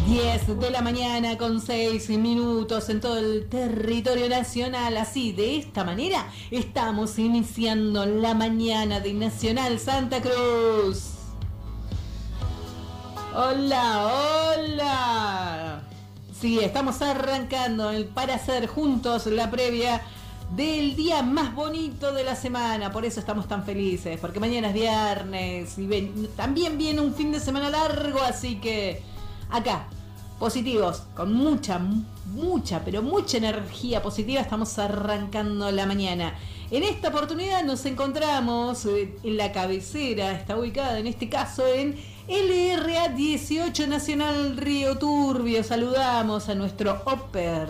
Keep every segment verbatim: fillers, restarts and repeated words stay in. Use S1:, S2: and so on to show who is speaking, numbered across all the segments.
S1: diez de la mañana con seis minutos en todo el territorio nacional. Así, de esta manera, estamos iniciando la mañana de Nacional Santa Cruz. Hola, hola. Sí, estamos arrancando el para hacer juntos la previa del día más bonito de la semana. Por eso estamos tan felices, porque mañana es viernes y ven, también viene un fin de semana largo, así que acá, positivos, con mucha, mucha, pero mucha energía positiva, estamos arrancando la mañana. En esta oportunidad nos encontramos en la cabecera, está ubicada en este caso en L R A dieciocho Nacional Río Turbio. Saludamos a nuestro Oper,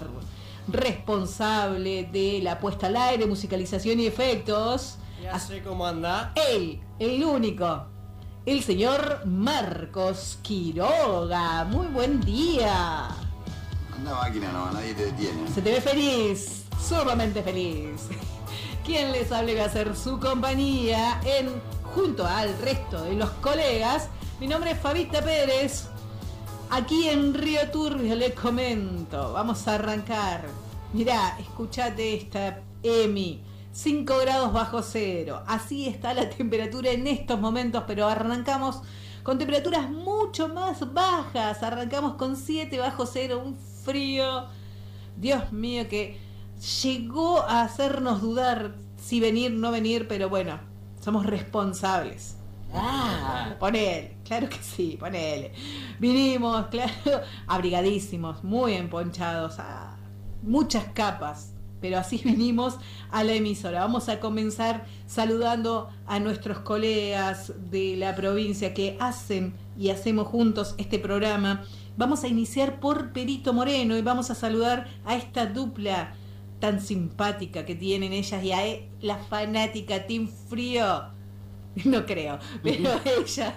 S1: responsable de la puesta al aire, musicalización y efectos.
S2: Ya sé cómo anda.
S1: Él, el único, el señor Marcos Quiroga. Muy buen día.
S3: Anda máquina, no, nadie te detiene.
S1: Se te ve feliz, sumamente feliz. Quien les hable va a ser su compañía en, junto al resto de los colegas. Mi nombre es Fabita Pérez. Aquí en Río Turbio les comento. Vamos a arrancar. Mirá, escuchate esta, Emi. cinco grados bajo cero. Así está la temperatura en estos momentos, pero arrancamos con temperaturas mucho más bajas. Arrancamos con siete bajo cero, un frío, Dios mío, que llegó a hacernos dudar si venir o no venir, pero bueno, somos responsables. Ah, ponele, claro que sí, ponele. Vinimos, claro, abrigadísimos, muy emponchados, ah, muchas capas. Pero así vinimos a la emisora. Vamos a comenzar saludando a nuestros colegas de la provincia que hacen y hacemos juntos este programa. Vamos a iniciar por Perito Moreno y vamos a saludar a esta dupla tan simpática que tienen ellas y a la fanática Team Frío. No creo, pero ella.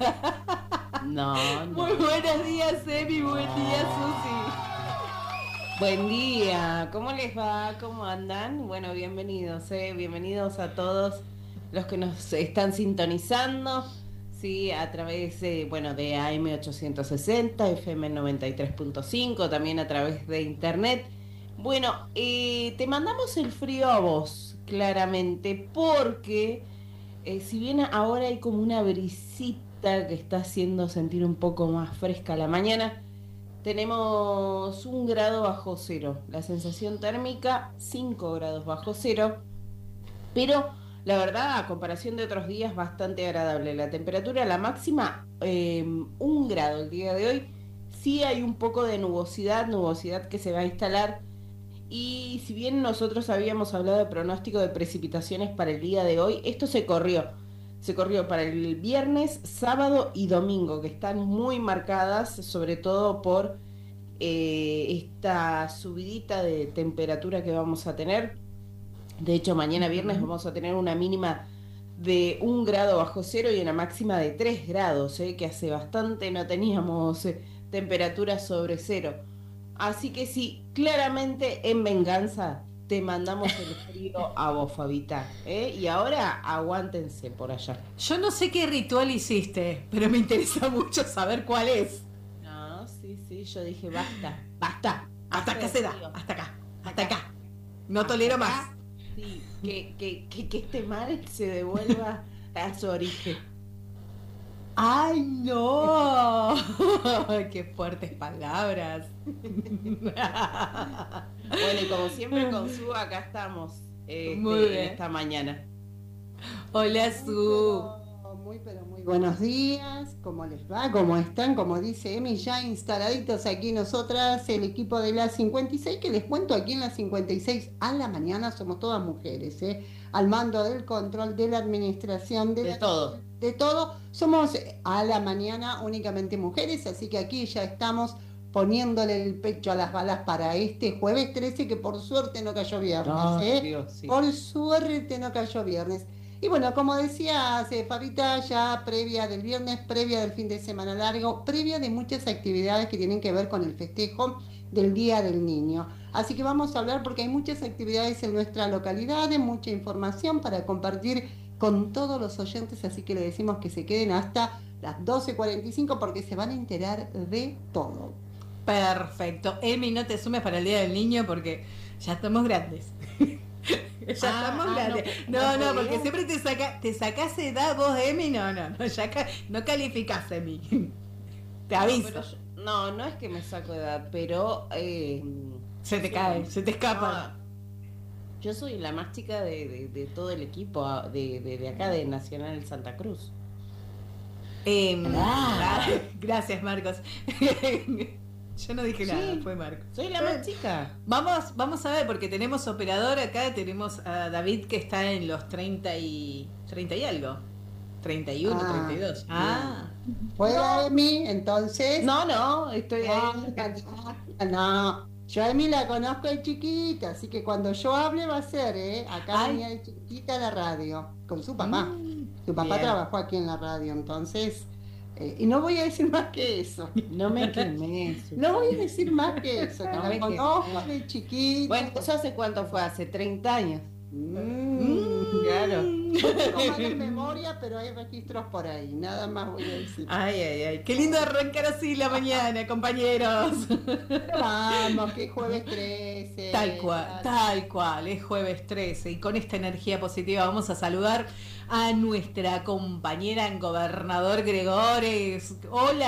S4: No, no.
S1: Muy buenos días, Emi. Buen día, Susi.
S4: Buen día, ¿cómo les va? ¿Cómo andan? Bueno, bienvenidos, ¿eh? Bienvenidos a todos los que nos están sintonizando, sí, a través de, bueno, de A M ochocientos sesenta, F M noventa y tres punto cinco, también a través de internet. Bueno, eh, te mandamos el frío a vos, claramente, porque eh, si bien ahora hay como una brisita que está haciendo sentir un poco más fresca la mañana, tenemos un grado bajo cero, la sensación térmica cinco grados bajo cero, pero la verdad, a comparación de otros días, bastante agradable. La temperatura, la máxima, eh, un grado el día de hoy. Sí hay un poco de nubosidad, nubosidad que se va a instalar, y si bien nosotros habíamos hablado de pronóstico de precipitaciones para el día de hoy, esto se corrió. Se corrió para el viernes, sábado y domingo, que están muy marcadas, sobre todo por eh, esta subidita de temperatura que vamos a tener. De hecho, mañana viernes vamos a tener una mínima de un grado bajo cero y una máxima de tres grados, eh, que hace bastante no teníamos eh, temperaturas sobre cero. Así que sí, claramente en venganza te mandamos el frío a vos, Fabita, ¿eh? Y ahora aguántense por allá.
S1: Yo no sé qué ritual hiciste, pero me interesa mucho saber cuál es.
S4: No, sí, sí, yo dije basta, basta.
S1: Hasta acá se da, hasta acá, hasta acá. No tolero más.
S4: Sí, que, que, que, que este mal se devuelva a su origen.
S1: ¡Ay, no! ¡Qué fuertes palabras!
S4: Bueno, y como siempre con Su, acá estamos este,
S1: muy bien.
S4: En esta mañana.
S1: Hola, Su.
S5: Muy, pero muy buenos días. ¿Cómo les va? ¿Cómo están? Como dice Emi, ya instaladitos aquí nosotras, el equipo de la cincuenta y seis, que les cuento aquí en la cincuenta y seis a la mañana somos todas mujeres, ¿eh? Al mando del control, de la administración, de,
S4: de
S5: la,
S4: todo.
S5: De todo. Somos a la mañana únicamente mujeres, así que aquí ya estamos poniéndole el pecho a las balas para este jueves trece, que por suerte no cayó viernes,
S4: oh,
S5: ¿eh?
S4: Dios, sí.
S5: Por suerte no cayó viernes. Y bueno, como decía hace Fabita, ya previa del viernes, previa del fin de semana largo, previa de muchas actividades que tienen que ver con el festejo del Día del Niño. Así que vamos a hablar porque hay muchas actividades en nuestra localidad, mucha información para compartir con todos los oyentes, así que le decimos que se queden hasta las doce cuarenta y cinco porque se van a enterar de todo.
S1: Perfecto. Emi, no te sumes para el Día del Niño porque ya estamos grandes. Ya
S4: Ah,
S1: estamos
S4: ah,
S1: grandes.
S4: no,
S1: No,
S4: no
S1: no, porque
S4: podía.
S1: siempre te saca, te sacás edad vos, Emi, no, no, no, ya ca- no calificás, Emi. Te
S4: No,
S1: aviso.
S4: pero yo- no, no es que me saco de edad, pero eh,
S1: Se te
S4: sí,
S1: cae, se te escapa.
S4: no, yo soy la más chica de, de- de todo el equipo ah, de, de, de acá de Nacional Santa Cruz.
S1: Em,
S4: Ah.
S1: ah, gracias, Marcos. Yo no dije
S4: Sí.
S1: nada, fue Marcos.
S4: Soy la más chica.
S1: Vamos, vamos a ver, porque tenemos operador acá, tenemos a David que está en los treinta y treinta y algo. treinta y uno,
S5: Ah,
S1: treinta y dos. Ah,
S5: Juega Emi, entonces.
S4: No, no, estoy ahí.
S5: No, no, yo a Emi la conozco de chiquita, así que cuando yo hable va a ser, ¿eh? Acá
S1: Ay.
S5: venía de chiquita a la radio, con su papá.
S1: Mm,
S5: Su papá
S1: bien.
S5: trabajó aquí en la radio, entonces. eh, y no voy a decir más que eso.
S4: No me quemé.
S5: No voy a decir más que eso, que
S4: No
S5: la
S4: me
S5: conozco
S4: quemé.
S5: de chiquita.
S4: Bueno, ¿eso hace cuánto fue? Hace treinta años.
S5: Mm,
S4: Claro.
S5: tengo mala memoria, pero hay registros por ahí, nada más voy a decir.
S1: Ay, ay, ay. Qué lindo arrancar así la mañana, compañeros.
S5: Pero vamos, que es jueves trece.
S1: Tal cual, tal cual, es jueves trece y con esta energía positiva vamos a saludar a nuestra compañera en Gobernador Gregores. Hola.